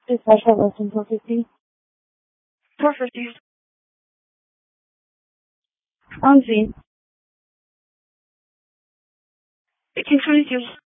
Dispatch at less than 450. 450. On scene. 1822.